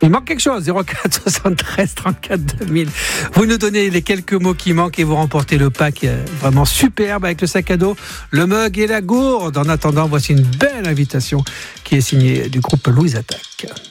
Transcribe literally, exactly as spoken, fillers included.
Il manque quelque chose, zéro quatre soixante-treize trente-quatre deux mille. Vous nous donnez les quelques mots qui manquent et vous remportez le pack vraiment superbe avec le sac à dos, le mug et la gourde. En attendant, voici une belle invitation qui est signée du groupe Louise Attaque.